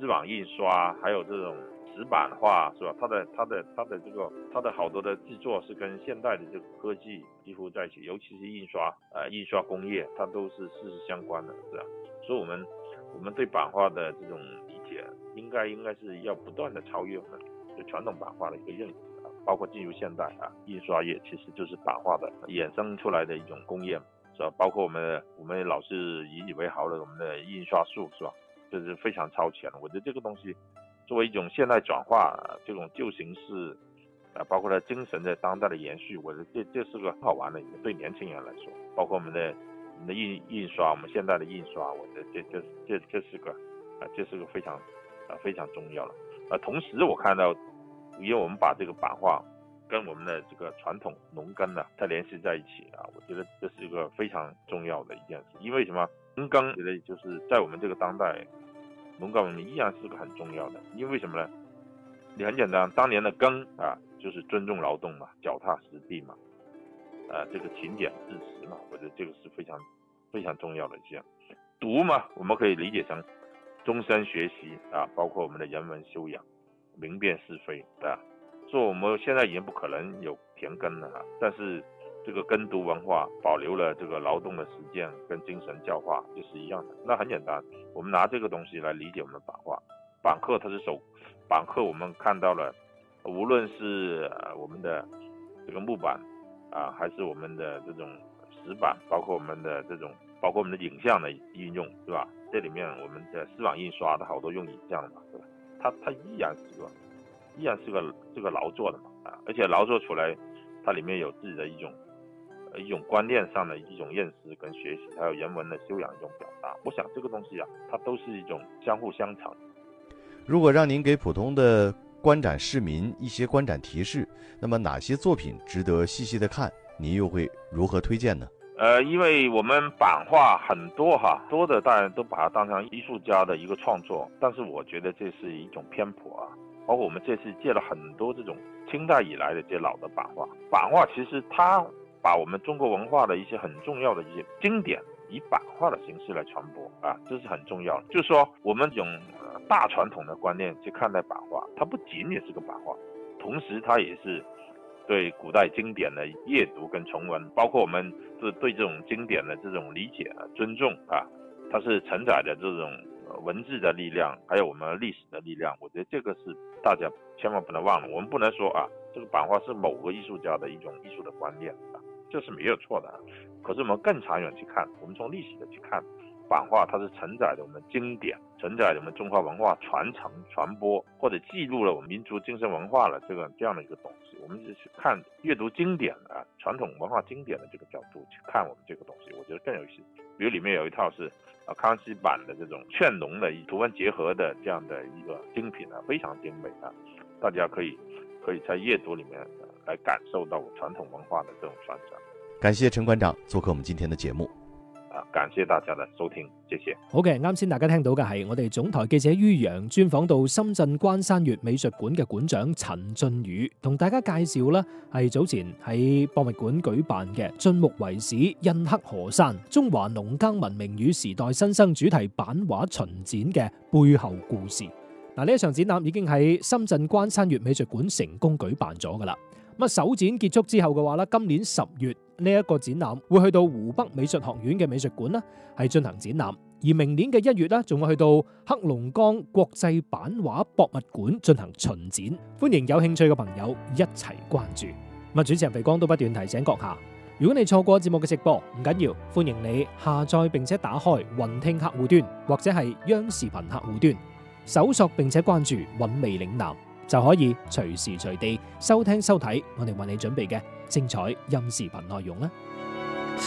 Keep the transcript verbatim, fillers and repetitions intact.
丝网印刷，还有这种石板画，是吧？它的它的它的这个它的好多的制作是跟现代的这个科技几乎在一起，尤其是印刷呃印刷工业，它都是息息相关的，是吧？所以我们我们对版画的这种理解，应该应该是要不断的超越我们对传统版画的一个认识啊，包括进入现代啊，印刷业其实就是版画的衍生出来的一种工业，是吧？包括我们我们老是引以为豪的我们的印刷术，是吧？这是非常超前的。我觉得这个东西作为一种现代转化，这种旧形式啊，包括它精神的当代的延续，我觉得这这是个很好玩的一个，对年轻人来说，包括我们的我们的印印刷，我们现在的印刷，我觉得这这这这是个啊，这是个非常啊非常重要的。啊，同时我看到，因为我们把这个版画跟我们的这个传统农耕呢，它联系在一起啊，我觉得这是一个非常重要的一件事。因为什么？农耕觉得就是在我们这个当代，农耕文明依然是个很重要的。因为什么呢？你很简单，当年的耕啊，就是尊重劳动嘛，脚踏实地嘛，啊，这个勤俭致实嘛，我觉得这个是非常非常重要的一项。读嘛，我们可以理解成终身学习啊，包括我们的人文修养，明辨是非啊。所以我们现在已经不可能有田耕了啊，但是这个耕读文化保留了这个劳动的实践跟精神教化，就是一样的。那很简单，我们拿这个东西来理解我们的版画。版刻它是手，版刻我们看到了，无论是我们的这个木板啊，还是我们的这种石板，包括我们的这种，包括我们的影像的应用，对吧？这里面我们的丝网印刷的好多用影像的嘛，对吧？它它依然是个，依然是个这个劳作的嘛啊，而且劳作出来，它里面有自己的一种一种观念上的一种认识跟学习，还有人文的修养一种表达。我想这个东西啊，它都是一种相互相成。 如果让您给普通的观展市民一些观展提示，那么哪些作品值得细细的看，您又会如何推荐呢？ 呃，因为我们版画很多哈，多的当然都把它当成艺术家的一个创作，但是我觉得这是一种偏颇啊。包括我们这次借了很多这种清代以来的这些老的版画，版画其实它把我们中国文化的一些很重要的一些经典，以版画的形式来传播啊，这是很重要的。就是说，我们用呃大传统的观念去看待版画，它不仅仅是个版画，同时它也是对古代经典的阅读跟重温，包括我们是对这种经典的这种理解、尊重啊，它是承载着这种文字的力量，还有我们历史的力量。我觉得这个是大家千万不能忘了。我们不能说啊，这个版画是某个艺术家的一种艺术的观念啊，这是没有错的。可是我们更长远去看，我们从历史的去看，版画它是承载着我们经典，承载着我们中华文化传承、传播，或者记录了我们民族精神文化了这个这样的一个东西。我们是去看阅读经典啊，传统文化经典的这个角度去看我们这个东西，我觉得更有意思。比如里面有一套是啊康熙版的这种劝农的图文结合的这样的一个精品啊，非常精美啊，大家可以可以在阅读里面、啊、来感受到传统文化的这种传承。 感謝陳館長做客我們今天的節目。 啊，感謝大家的收聽，謝謝。 好嘅，啱先大家聽到嘅係我哋總台記者于洋專訪到深圳關山月美術館嘅館長陳俊宇，同大家介紹啦係早前喺博物館舉辦嘅晉穆遺址印刻河山中華農耕文明與時代新生主題版畫巡展嘅背後故事。嗱，呢一場展覽已經喺深圳關山月美術館成功舉辦咗噶啦。咁首展結束之後嘅話咧，今年十月呢一個展覽會去到湖北美術學院嘅美術館啦，係進行展覽。而明年嘅一月咧，仲會去到黑龍江國際版畫博物館進行巡展。歡迎有興趣嘅朋友一齊關注。咁啊，主持人肥光都不斷提醒閣下，如果你錯過節目嘅直播，唔緊要，歡迎你下載並且打開雲聽客戶端或者係央視頻客戶端，搜索並且關注韻味嶺南，就可以隨時隨地收聽收睇我哋為你準備嘅精彩音視頻內容啦。